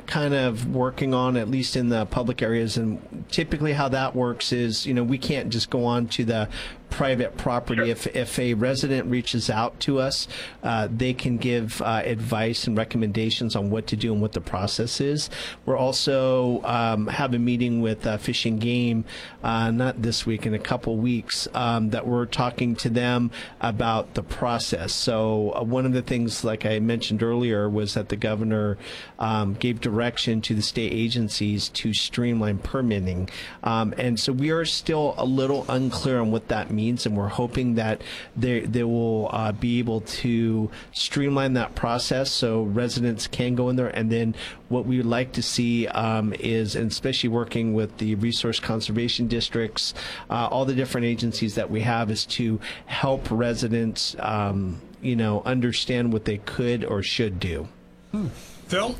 kind of working on, at least in the public areas, and typically how that works is, we can't just go on to the private property. Sure. If a resident reaches out to us, they can give advice and recommendations on what to do and what the process is. We're also have a meeting with Fish and Game, not this week, in a couple weeks, that we're talking to them about the process. So one of the things, like I mentioned earlier, was that the governor gave direction to the state agencies to streamline permitting. And so we are still a little unclear on what that means, and we're hoping that they will be able to streamline that process so residents can go in there. And then what we would like to see is, and especially working with the resource conservation districts, all the different agencies that we have, is to help residents understand what they could or should do. Phil?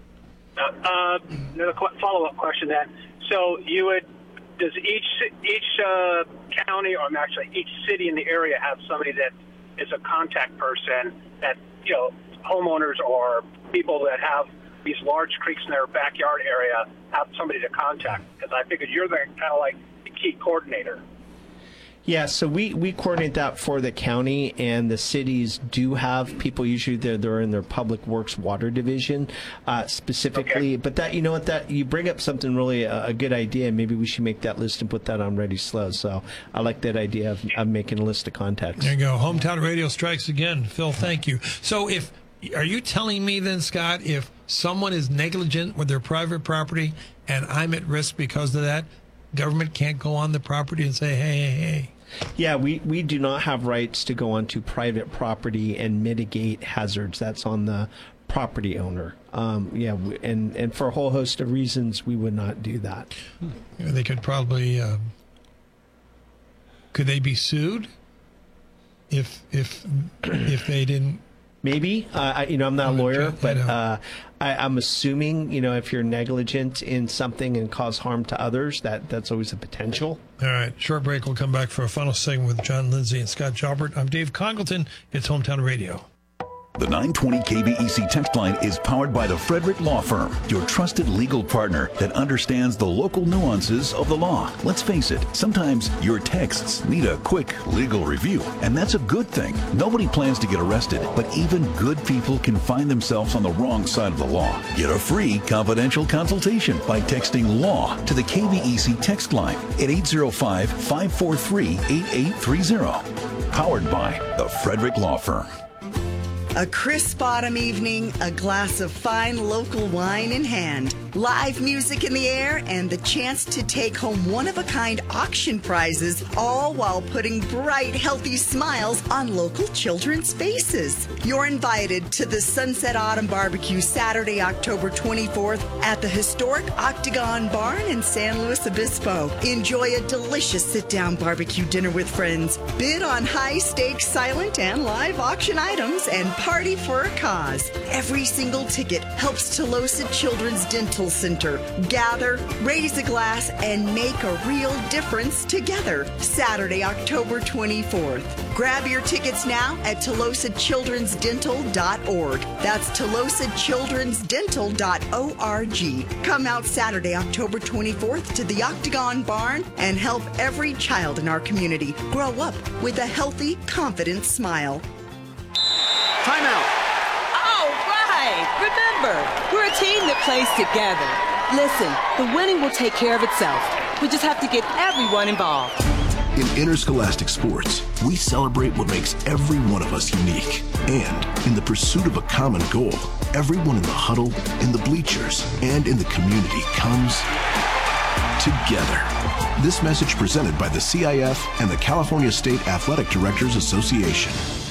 Another follow-up question then. So does each county, or actually each city in the area, have somebody that is a contact person that, homeowners or people that have these large creeks in their backyard area have somebody to contact? Because I figured you're kind of like the key coordinator. Yeah, so we coordinate that for the county, and the cities do have people. Usually they're in their public works water division specifically. Okay. But that, that you bring up something really a good idea. Maybe we should make that list and put that on Ready Slow. So I like that idea of making a list of contacts. There you go. Hometown Radio strikes again. Phil, thank you. So are you telling me then, Scott, if someone is negligent with their private property and I'm at risk because of that, government can't go on the property and say, hey. Yeah, we do not have rights to go onto private property and mitigate hazards. That's on the property owner. And for a whole host of reasons, we would not do that. They could probably, could they be sued if they didn't? Maybe. I'm not a lawyer, but I'm assuming, if you're negligent in something and cause harm to others, that's always a potential. All right. Short break. We'll come back for a final segment with John Lindsay and Scott Jalbert. I'm Dave Congleton. It's Hometown Radio. The 920 KVEC text line is powered by the Frederick Law Firm, your trusted legal partner that understands the local nuances of the law. Let's face it, sometimes your texts need a quick legal review, and that's a good thing. Nobody plans to get arrested, but even good people can find themselves on the wrong side of the law. Get a free confidential consultation by texting LAW to the KVEC text line at 805-543-8830. Powered by the Frederick Law Firm. A crisp autumn evening, a glass of fine local wine in hand, live music in the air, and the chance to take home one-of-a-kind auction prizes, all while putting bright, healthy smiles on local children's faces. You're invited to the Sunset Autumn Barbecue Saturday, October 24th at the historic Octagon Barn in San Luis Obispo. Enjoy a delicious sit-down barbecue dinner with friends, bid on high-stakes silent and live auction items, and party for a cause. Every single ticket helps Tolosa Children's Dental Center gather, raise a glass, and make a real difference together. Saturday, October 24th. Grab your tickets now at TolosaChildren'sDental.org. That's TolosaChildren'sDental.org. Come out Saturday, October 24th to the Octagon Barn and help every child in our community grow up with a healthy, confident smile. Timeout. All right. Remember, we're a team that plays together. Listen, the winning will take care of itself. We just have to get everyone involved. In interscholastic sports, we celebrate what makes every one of us unique. And in the pursuit of a common goal, everyone in the huddle, in the bleachers, and in the community comes together. This message presented by the CIF and the California State Athletic Directors Association.